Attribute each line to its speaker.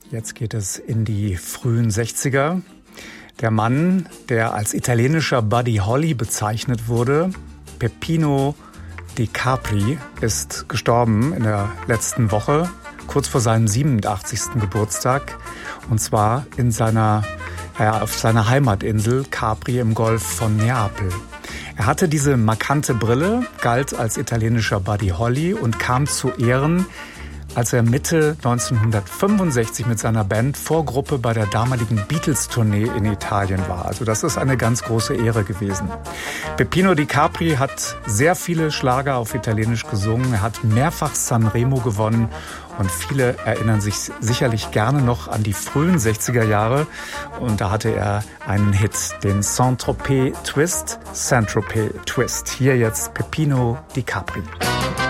Speaker 1: Jetzt geht es in die frühen 60er. Der Mann, der als italienischer Buddy Holly bezeichnet wurde, Peppino Di Capri, ist gestorben in der letzten Woche, kurz vor seinem 87. Geburtstag. Und zwar auf seiner Heimatinsel Capri im Golf von Neapel. Er hatte diese markante Brille, galt als italienischer Buddy Holly und kam zu Ehren, als er Mitte 1965 mit seiner Band Vorgruppe bei der damaligen Beatles-Tournee in Italien war. Also das ist eine ganz große Ehre gewesen. Peppino Di Capri hat sehr viele Schlager auf Italienisch gesungen. Er hat mehrfach Sanremo gewonnen und viele erinnern sich sicherlich gerne noch an die frühen 60er Jahre. Und da hatte er einen Hit, den Saint-Tropez Twist. Hier jetzt Peppino Di Capri.